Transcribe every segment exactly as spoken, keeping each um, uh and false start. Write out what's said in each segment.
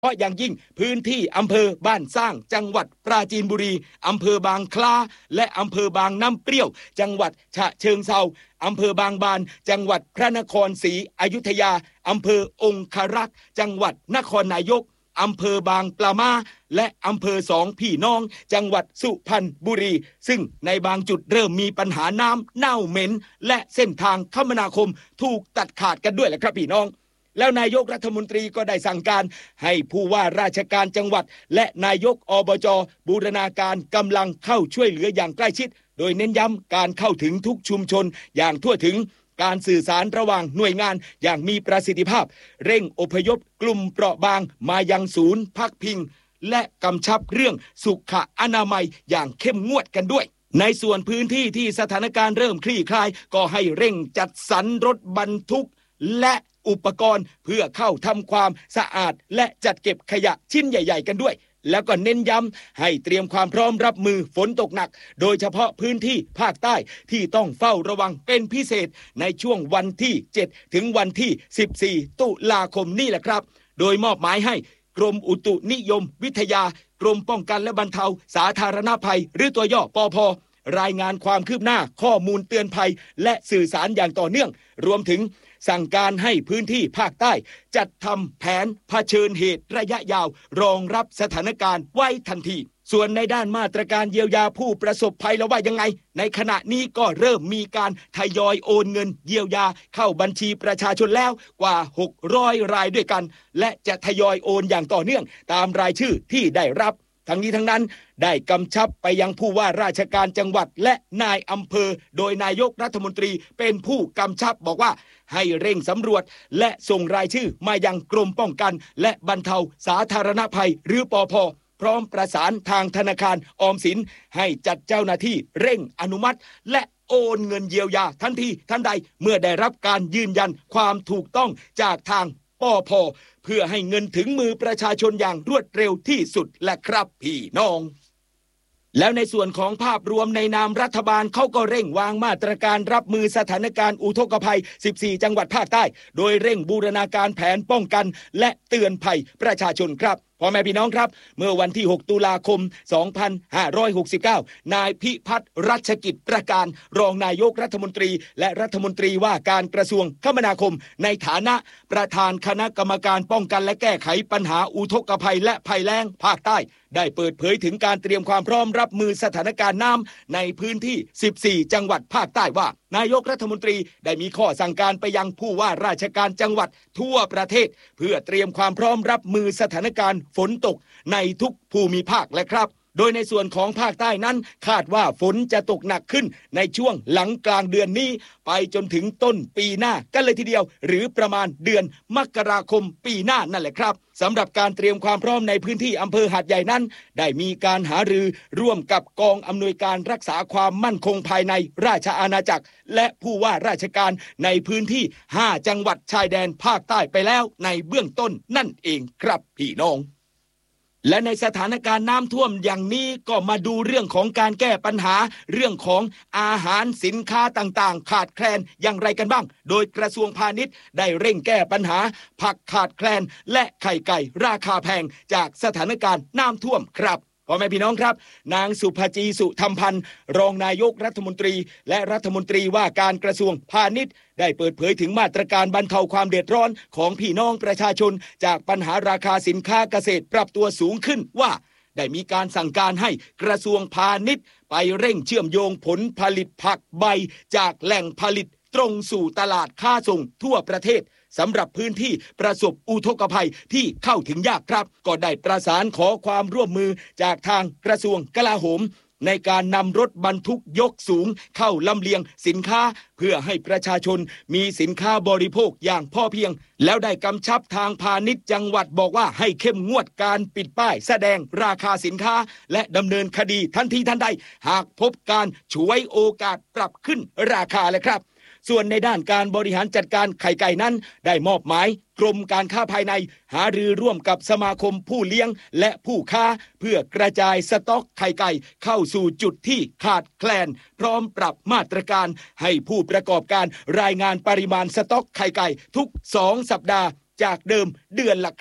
เพราะอย่างยิ่งพื้นที่อำเภอบ้านสร้างจังหวัดปราจีนบุรีอำเภอบางคล้าและอำเภอบางน้ำเปรี้ยวจังหวัดฉะเชิงเทราอำเภอบางบานจังหวัดพระนครศรีอยุธยาอำเภอองครักษ์จังหวัดนครนายกอำเภอบางปลามาและอำเภอสองพี่น้องจังหวัดสุพรรณบุรีซึ่งในบางจุดเริ่มมีปัญหาน้ำเน่าเหม็นและเส้นทางคมนาคมถูกตัดขาดกันด้วยแหละครับพี่น้องแล้วนายกรัฐมนตรีก็ได้สั่งการให้ผู้ว่าราชการจังหวัดและนายกอบจ.บูรณาการกำลังเข้าช่วยเหลืออย่างใกล้ชิดโดยเน้นย้ำการเข้าถึงทุกชุมชนอย่างทั่วถึงการสื่อสารระหว่างหน่วยงานอย่างมีประสิทธิภาพเร่งอพยพกลุ่มเปราะบางมายังศูนย์พักพิงและกำชับเรื่องสุขอนามัยอย่างเข้มงวดกันด้วยในส่วนพื้นที่ที่สถานการณ์เริ่มคลี่คลายก็ให้เร่งจัดสรรรถบรรทุกและอุปกรณ์เพื่อเข้าทำความสะอาดและจัดเก็บขยะชิ้นใหญ่ๆกันด้วยแล้วก็เน้นย้ำให้เตรียมความพร้อมรับมือฝนตกหนักโดยเฉพาะพื้นที่ภาคใต้ที่ต้องเฝ้าระวังเป็นพิเศษในช่วงวันที่เจ็ดถึงวันที่สิบสี่ตุลาคมนี่แหละครับโดยมอบหมายให้กรมอุตุนิยมวิทยากรมป้องกันและบรรเทาสาธารณภัยหรือตัวย่อปภ.รายงานความคืบหน้าข้อมูลเตือนภัยและสื่อสารอย่างต่อเนื่องรวมถึงสั่งการให้พื้นที่ภาคใต้จัดทำแผนเผชิญเหตุระยะยาวรองรับสถานการณ์ไว้ทันทีส่วนในด้านมาตรการเยียวยาผู้ประสบภัยแล้วว่ายังไงในขณะนี้ก็เริ่มมีการทยอยโอนเงินเยียวยาเข้าบัญชีประชาชนแล้วกว่าหกร้อยรายด้วยกันและจะทยอยโอนอย่างต่อเนื่องตามรายชื่อที่ได้รับทั้งนี้ทั้งนั้นได้กำชับไปยังผู้ว่าราชการจังหวัดและนายอำเภอโดยนายกรัฐมนตรีเป็นผู้กำชับบอกว่าให้เร่งสำรวจและส่งรายชื่อมายังกรมป้องกันและบรรเทาสาธารณภัยหรือปภ.พร้อมประสานทางธนาคารออมสินให้จัดเจ้าหน้าที่เร่งอนุมัติและโอนเงินเยียวยาทันทีทันใดเมื่อได้รับการยืนยันความถูกต้องจากทางปภ.เพื่อให้เงินถึงมือประชาชนอย่างรวดเร็วที่สุดและครับพี่น้องแล้วในส่วนของภาพรวมในนามรัฐบาลเขาก็เร่งวางมาตรการรับมือสถานการณ์อุทกภัยสิบสี่จังหวัดภาคใต้โดยเร่งบูรณาการแผนป้องกันและเตือนภัยประชาชนครับพ่อแม่พี่น้องครับเมื่อวันที่หกตุลาคมสองพันห้าร้อยหกสิบเก้านายพิพัฒน์รัชกิจประการรองนายกรัฐมนตรีและรัฐมนตรีว่าการกระทรวงคมนาคมในฐานะประธานคณะกรรมการป้องกันและแก้ไขปัญหาอุทกภัยและภัยแล้งภาคใต้ได้เปิดเผยถึงการเตรียมความพร้อมรับมือสถานการณ์น้ำในพื้นที่สิบสี่จังหวัดภาคใต้ว่านายกรัฐมนตรีได้มีข้อสั่งการไปยังผู้ว่าราชการจังหวัดทั่วประเทศเพื่อเตรียมความพร้อมรับมือสถานการณ์ฝนตกในทุกภูมิภาคและครับโดยในส่วนของภาคใต้นั้นคาดว่าฝนจะตกหนักขึ้นในช่วงหลังกลางเดือนนี้ไปจนถึงต้นปีหน้ากันเลยทีเดียวหรือประมาณเดือนมกราคมปีหน้านั่นแหละครับสำหรับการเตรียมความพร้อมในพื้นที่อำเภอหาดใหญ่นั้นได้มีการหารือร่วมกับกองอำนวยการรักษาความมั่นคงภายในราชอาณาจักรและผู้ว่าราชการในพื้นที่ห้าจังหวัดชายแดนภาคใต้ไปแล้วในเบื้องต้นนั่นเองครับพี่น้องและในสถานการณ์น้ำท่วมอย่างนี้ก็มาดูเรื่องของการแก้ปัญหาเรื่องของอาหารสินค้าต่างๆขาดแคลนอย่างไรกันบ้างโดยกระทรวงพาณิชย์ได้เร่งแก้ปัญหาผักขาดแคลนและไข่ไก่ราคาแพงจากสถานการณ์น้ำท่วมครับพ่อแม่พี่น้องครับนางสุภจีสุธรรมพันธ์รองนายกรัฐมนตรีและรัฐมนตรีว่าการกระทรวงพาณิชย์ได้เปิดเผยถึงมาตรการบรรเทาความเดือดร้อนของพี่น้องประชาชนจากปัญหาราคาสินค้าเกษตรปรับตัวสูงขึ้นว่าได้มีการสั่งการให้กระทรวงพาณิชย์ไปเร่งเชื่อมโยงผลผลิตผักใบจากแหล่งผลิตตรงสู่ตลาดค้าส่งทั่วประเทศสำหรับพื้นที่ประสบอุทกภัยที่เข้าถึงยากครับก็ได้ประสานขอความร่วมมือจากทางกระทรวงกลาโหมในการนำรถบรรทุกยกสูงเข้าลำเลียงสินค้าเพื่อให้ประชาชนมีสินค้าบริโภคอย่างพอเพียงแล้วได้กำชับทางพาณิชย์จังหวัดบอกว่าให้เข้มงวดการปิดป้ายแสดงราคาสินค้าและดำเนินคดีทันทีทันใดหากพบการฉวยโอกาสปรับขึ้นราคาเลยครับส่วนในด้านการบริหารจัดการไข่ไก่นั้นได้มอบหมายกรมการค้าภายในหารือร่วมกับสมาคมผู้เลี้ยงและผู้ค้าเพื่อกระจายสต็อกไข่ไก่เข้าสู่จุดที่ขาดแคลนพร้อมปรับมาตรการให้ผู้ประกอบการรายงานปริมาณสต็อกไข่ไก่ทุกสองสัปดาห์จากเดิมเดือนละครั้ง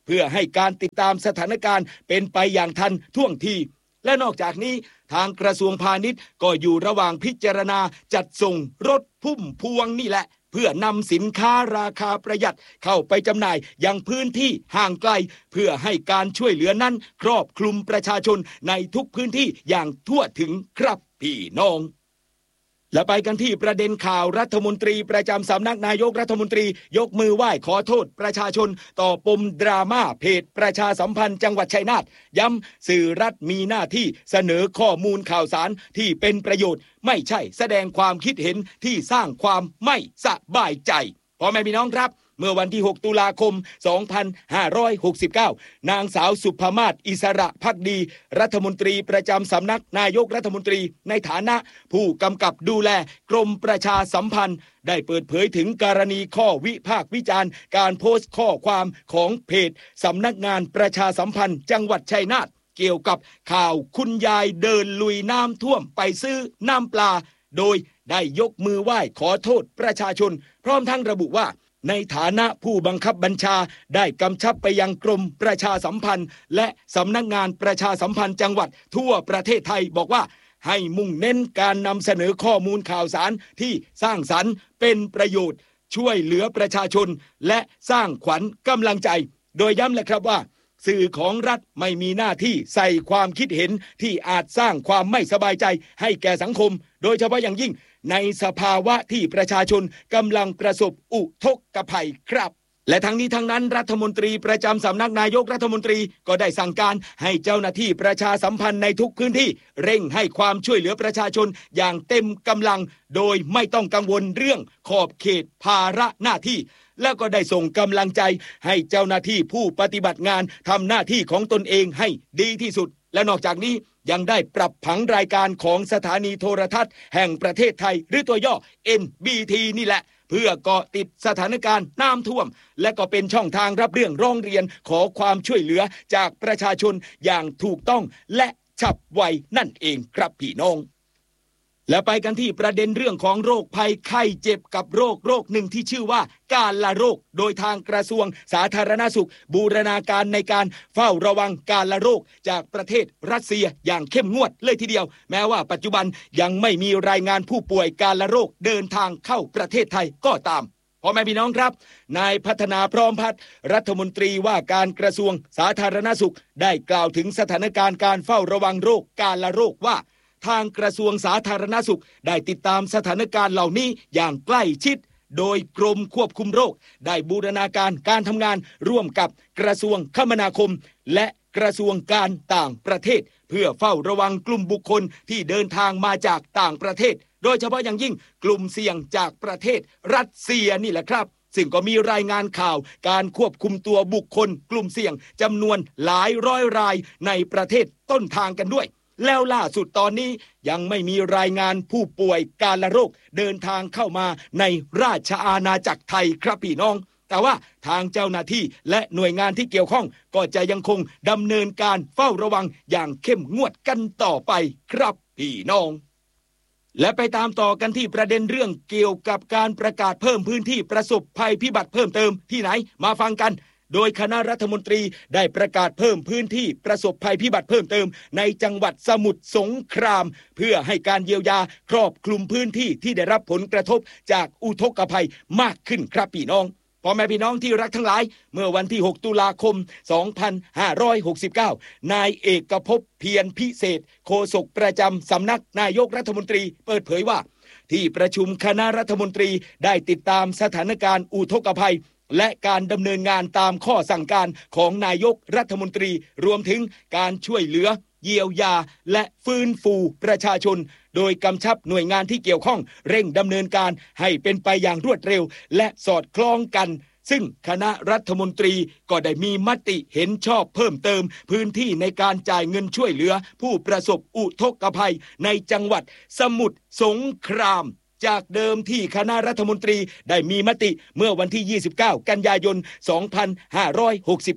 เพื่อให้การติดตามสถานการณ์เป็นไปอย่างทันท่วงทีและนอกจากนี้ทางกระทรวงพาณิชย์ก็อยู่ระหว่างพิจารณาจัดส่งรถพุ่มพวงนี่แหละเพื่อนำสินค้าราคาประหยัดเข้าไปจำหน่ายยังพื้นที่ห่างไกลเพื่อให้การช่วยเหลือนั้นครอบคลุมประชาชนในทุกพื้นที่อย่างทั่วถึงครับพี่น้องและไปกันที่ประเด็นข่าวรัฐมนตรีประจำสำนักนายกรัฐมนตรียกมือไหว้ขอโทษประชาชนต่อปมดราม่าเพจประชาสัมพันธ์จังหวัดชัยนาทย้ำสื่อรัฐมีหน้าที่เสนอข้อมูลข่าวสารที่เป็นประโยชน์ไม่ใช่แสดงความคิดเห็นที่สร้างความไม่สบายใจพ่อแม่พี่น้องครับเมื่อวันที่หกตุลาคมสองพันห้าร้อยหกสิบเก้านางสาวสุภมาศอิสระภักดีรัฐมนตรีประจำสำนักนายกรัฐมนตรีในฐานะผู้กำกับดูแลกรมประชาสัมพันธ์ได้เปิดเผยถึงกรณีข้อวิพากษ์วิจารณ์การโพสต์ข้อความของเพจสำนักงานประชาสัมพันธ์จังหวัดชัยนาทเกี่ยวกับข่าวคุณยายเดินลุยน้ำท่วมไปซื้อน้ำปลาโดยได้ยกมือไหว้ขอโทษประชาชนพร้อมทั้งระบุว่าในฐานะผู้บังคับบัญชาได้กำชับไปยังกรมประชาสัมพันธ์และสำนักงานประชาสัมพันธ์จังหวัดทั่วประเทศไทยบอกว่าให้มุ่งเน้นการนำเสนอข้อมูลข่าวสารที่สร้างสรรค์เป็นประโยชน์ช่วยเหลือประชาชนและสร้างขวัญกำลังใจโดยย้ำเลยครับว่าสื่อของรัฐไม่มีหน้าที่ใส่ความคิดเห็นที่อาจสร้างความไม่สบายใจให้แก่สังคมโดยเฉพาะอย่างยิ่งในสภาวะที่ประชาชนกำลังประสบอุทกภัยครับและทั้งนี้ทั้งนั้นรัฐมนตรีประจำสำนักนายกรัฐมนตรีก็ได้สั่งการให้เจ้าหน้าที่ประชาสัมพันธ์ในทุกพื้นที่เร่งให้ความช่วยเหลือประชาชนอย่างเต็มกำลังโดยไม่ต้องกังวลเรื่องขอบเขตภาระหน้าที่แล้วก็ได้ส่งกำลังใจให้เจ้าหน้าที่ผู้ปฏิบัติงานทำหน้าที่ของตนเองให้ดีที่สุดและนอกจากนี้ยังได้ปรับผังรายการของสถานีโทรทัศน์แห่งประเทศไทยหรือตัวย่อ เอ็น บี ที นี่แหละเพื่อเกาะติดสถานการณ์น้ำท่วมและก็เป็นช่องทางรับเรื่องร้องเรียนขอความช่วยเหลือจากประชาชนอย่างถูกต้องและฉับไวนั่นเองครับพี่น้องและไปกันที่ประเด็นเรื่องของโรคภัยไข้เจ็บกับโรคโรคหนึ่งที่ชื่อว่าการละโรคโดยทางกระทรวงสาธารณสุขบูรณาการในการเฝ้าระวังการละโรคจากประเทศรัสเซียอย่างเข้มงวดเลยทีเดียวแม้ว่าปัจจุบันยังไม่มีรายงานผู้ป่วยการละโรคเดินทางเข้าประเทศไทยก็ตามพ่อแม่พี่น้องครับนายพัฒนาพร้อมพัฒน์รัฐมนตรีว่าการกระทรวงสาธารณสุขได้กล่าวถึงสถานการณ์การเฝ้าระวังโรคการละโรคว่าทางกระทรวงสาธารณสุขได้ติดตามสถานการณ์เหล่านี้อย่างใกล้ชิดโดยกรมควบคุมโรคได้บูรณาการการทำงานร่วมกับกระทรวงคมนาคมและกระทรวงการต่างประเทศเพื่อเฝ้าระวังกลุ่มบุคคลที่เดินทางมาจากต่างประเทศโดยเฉพาะอย่างยิ่งกลุ่มเสี่ยงจากประเทศรัสเซียนี่แหละครับซึ่งก็มีรายงานข่าวการควบคุมตัวบุคคลกลุ่มเสี่ยงจำนวนหลายร้อยรายในประเทศต้นทางกันด้วยแล้วล่าสุดตอนนี้ยังไม่มีรายงานผู้ป่วยการละโรคเดินทางเข้ามาในราชอาณาจักรไทยครับพี่น้องแต่ว่าทางเจ้าหน้าที่และหน่วยงานที่เกี่ยวข้องก็จะยังคงดำเนินการเฝ้าระวังอย่างเข้มงวดกันต่อไปครับพี่น้องและไปตามต่อกันที่ประเด็นเรื่องเกี่ยวกับการประกาศเพิ่มพื้นที่ประสบภัยพิบัติเพิ่มเติมที่ไหนมาฟังกันโดยคณะรัฐมนตรีได้ประกาศเพิ่มพื้นที่ประสบภัยพิบัติเพิ่มเติมในจังหวัดสมุทรสงครามเพื่อให้การเยียวยาครอบคลุมพื้นที่ที่ได้รับผลกระทบจากอุทกภัยมากขึ้นครับพี่น้องพ่อแม่พี่น้องที่รักทั้งหลายเมื่อวันที่หกตุลาคมสองพันห้าร้อยหกสิบเก้านายเอกภพเพียรพิเศษโฆษกประจำสำนักนายกรัฐมนตรีเปิดเผยว่าที่ประชุมคณะรัฐมนตรีได้ติดตามสถานการณ์อุทกภัยและการดำเนินงานตามข้อสั่งการของนายกรัฐมนตรีรวมถึงการช่วยเหลือเยียวยาและฟื้นฟูประชาชนโดยกำชับหน่วยงานที่เกี่ยวข้องเร่งดำเนินการให้เป็นไปอย่างรวดเร็วและสอดคล้องกันซึ่งคณะรัฐมนตรีก็ได้มีมติเห็นชอบเพิ่มเติมพื้นที่ในการจ่ายเงินช่วยเหลือผู้ประสบอุทกภัยในจังหวัดสมุทรสงครามจากเดิมที่คณะรัฐมนตรีได้มีมติเมื่อวันที่ยี่สิบเก้ากันยายนสองพันห้าร้อยหกสิบเก้า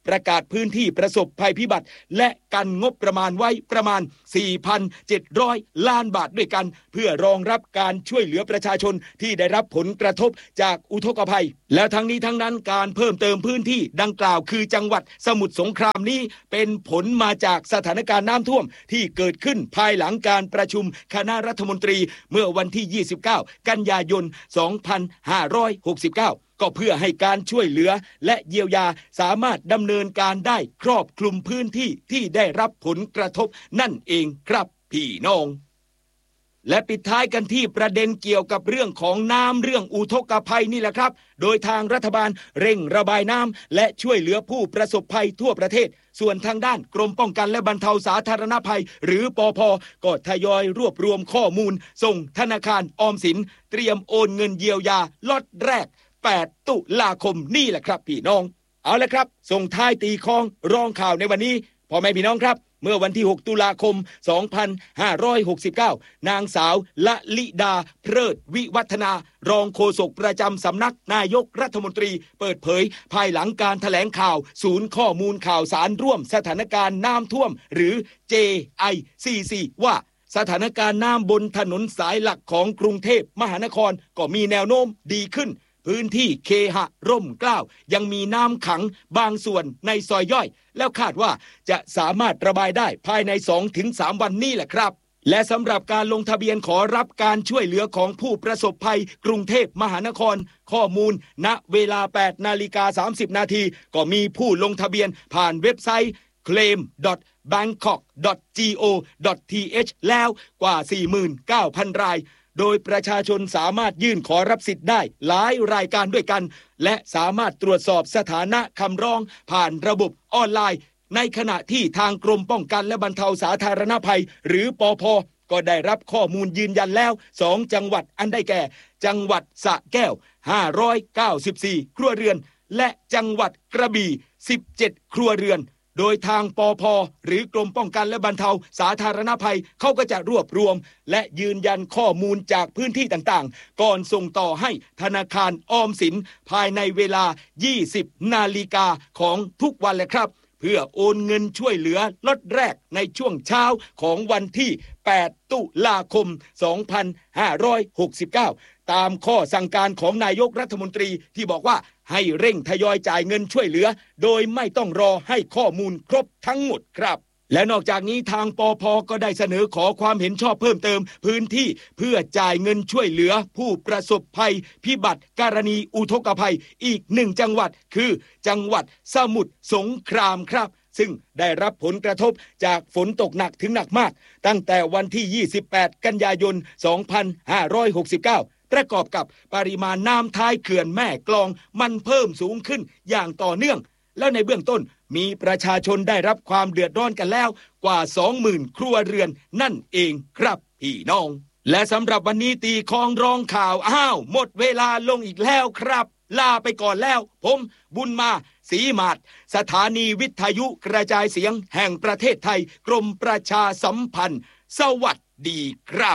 ประกาศพื้นที่ประสบภัยพิบัติและกันงบประมาณไว้ประมาณ สี่พันเจ็ดร้อย ล้านบาทด้วยกันเพื่อรองรับการช่วยเหลือประชาชนที่ได้รับผลกระทบจากอุทกภัยแล้วทั้งนี้ทั้งนั้นการเพิ่มเติมพื้นที่ดังกล่าวคือจังหวัดสมุทรสงครามนี้เป็นผลมาจากสถานการณ์น้ำท่วมที่เกิดขึ้นภายหลังการประชุมคณะรัฐมนตรีเมื่อวันที่ยี่สิบเก้ากันยายนสองพันห้าร้อยหกสิบเก้าก็เพื่อให้การช่วยเหลือและเยียวยาสามารถดำเนินการได้ครอบคลุมพื้นที่ที่ได้รับผลกระทบนั่นเองครับพี่น้องและปิดท้ายกันที่ประเด็นเกี่ยวกับเรื่องของน้ำเรื่องอุทกภัยนี่แหละครับโดยทางรัฐบาลเร่งระบายน้ำและช่วยเหลือผู้ประสบภัยทั่วประเทศส่วนทางด้านกรมป้องกันและบรรเทาสาธารณภัยหรือปภ.ก็ทยอยรวบรวมข้อมูลส่งธนาคารออมสินเตรียมโอนเงินเยียวยาล็อตแรกแปดตุลาคมนี่แหละครับพี่น้องเอาละครับส่งท้ายตีคองรองข่าวในวันนี้พ่อแม่พี่น้องครับเมื่อวันที่หกตุลาคมสองพันห้าร้อยหกสิบเก้านางสาวละลิดาเพลิดวิวัฒนารองโฆษกประจำสำนักนายกรัฐมนตรีเปิดเผยภายหลังการแถลงข่าวศูนย์ข้อมูลข่าวสารร่วมสถานการณ์น้ำท่วมหรือ เจ ไอ ซี ซี ว่าสถานการณ์น้ำบนถนนสายหลักของกรุงเทพมหานครก็มีแนวโน้มดีขึ้นพื้นที่เคหะร่มเกล้ายังมีน้ำขังบางส่วนในซอยย่อยแล้วคาดว่าจะสามารถระบายได้ภายใน สองถึงสาม วันนี้แหละครับและสำหรับการลงทะเบียนขอรับการช่วยเหลือของผู้ประสบภัยกรุงเทพมหานครข้อมูลณเวลา แปดนาฬิกาสามสิบนาทีก็มีผู้ลงทะเบียนผ่านเว็บไซต์ เคลม ดอท แบงค็อก ดอท โก ดอท ที เอช แล้วกว่า สี่หมื่นเก้าพัน รายโดยประชาชนสามารถยื่นขอรับสิทธิ์ได้หลายรายการด้วยกันและสามารถตรวจสอบสถานะคำร้องผ่านระบบออนไลน์ในขณะที่ทางกรมป้องกันและบรรเทาสาธารณภัยหรือปภ.ก็ได้รับข้อมูลยืนยันแล้วสองจังหวัดอันได้แก่จังหวัดสระแก้วห้าร้อยเก้าสิบสี่ครัวเรือนและจังหวัดกระบี่สิบเจ็ดครัวเรือนโดยทางปภ.หรือกรมป้องกันและบรรเทาสาธารณภัยเขาก็จะรวบรวมและยืนยันข้อมูลจากพื้นที่ต่างๆก่อนส่งต่อให้ธนาคารออมสินภายในเวลา ยี่สิบนาฬิกาของทุกวันเลยครับเพื่อโอนเงินช่วยเหลือล็อตแรกในช่วงเช้าของวันที่ แปดตุลาคมสองพันห้าร้อยหกสิบเก้าตามข้อสั่งการของนายกรัฐมนตรีที่บอกว่าให้เร่งทยอยจ่ายเงินช่วยเหลือโดยไม่ต้องรอให้ข้อมูลครบทั้งหมดครับและนอกจากนี้ทางปภ.ก็ได้เสนอขอความเห็นชอบเพิ่มเติมพื้นที่เพื่อจ่ายเงินช่วยเหลือผู้ประสบภัยพิบัติกรณีอุทกภัยอีกหนึ่งจังหวัดคือจังหวัดสมุทรสงครามครับซึ่งได้รับผลกระทบจากฝนตกหนักถึงหนักมากตั้งแต่วันที่ยี่สิบแปดกันยายนสองพันห้าร้อยหกสิบเก้าประกอบกับปริมาณน้ำท้ายเขื่อนแม่กลองมันเพิ่มสูงขึ้นอย่างต่อเนื่องแล้วในเบื้องต้นมีประชาชนได้รับความเดือดร้อนกันแล้วกว่า สองหมื่น ครัวเรือนนั่นเองครับพี่น้องและสำหรับวันนี้ตีคองร้องข่าวอ้าวหมดเวลาลงอีกแล้วครับลาไปก่อนแล้วผมบุญมาศรีมาศสถานีวิทยุกระจายเสียงแห่งประเทศไทยกรมประชาสัมพันธ์สวัสดีครับ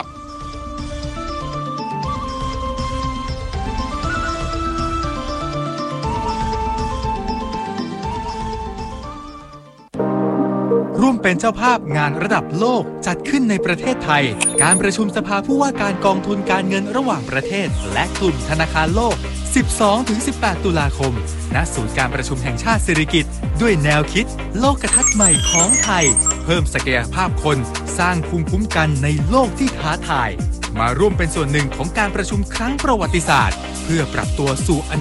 ร่วมเป็นเจ้าภาพงานระดับโลกจัดขึ้นในประเทศไทยการประชุมสภาผู้ว่าการกองทุนการเงินระหว่างประเทศและกลุ่มธนาคารโลก สิบสองถึงสิบแปด ตุลาคมณศูนย์การประชุมแห่งชาติสิริกิติ์ด้วยแนวคิดโลกทัศน์ใหม่ของไทยเพิ่มศักยภาพคนสร้างภูมิคุ้มกันในโลกที่ท้าทายมาร่วมเป็นส่วนหนึ่งของการประชุมครั้งประวัติศาสตร์เพื่อปรับตัวสู่